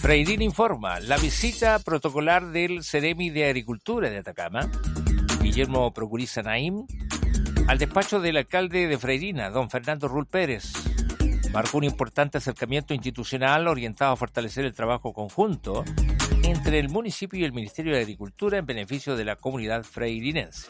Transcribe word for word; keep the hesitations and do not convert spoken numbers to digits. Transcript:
Freirín informa la visita protocolar del Ceremi de Agricultura de Atacama, Guillermo Procuriza Naim, al despacho del alcalde de Freirina, don Fernando Rull Pérez. Marcó un importante acercamiento institucional orientado a fortalecer el trabajo conjunto entre el municipio y el Ministerio de Agricultura en beneficio de la comunidad freirinense.